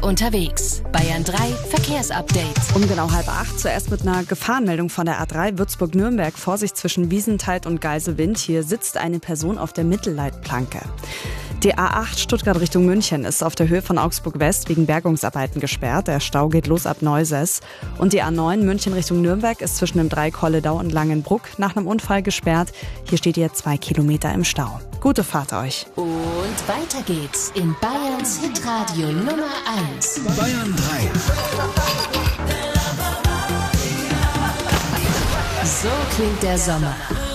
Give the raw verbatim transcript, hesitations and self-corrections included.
unterwegs. Bayern drei Verkehrsupdate. Um genau halb acht, zuerst mit einer Gefahrenmeldung von der A drei Würzburg-Nürnberg. Vorsicht zwischen Wiesenthal und Geiselwind. Hier sitzt eine Person auf der Mittelleitplanke. Die A acht Stuttgart Richtung München ist auf der Höhe von Augsburg West wegen Bergungsarbeiten gesperrt. Der Stau geht los ab Neuses. Und die A neun München Richtung Nürnberg ist zwischen dem Dreieck Holledau und Langenbruck nach einem Unfall gesperrt. Hier steht ihr zwei Kilometer im Stau. Gute Fahrt euch. Und weiter geht's in Bayerns Hitradio Nummer eins. Bayern drei. So klingt der Sommer.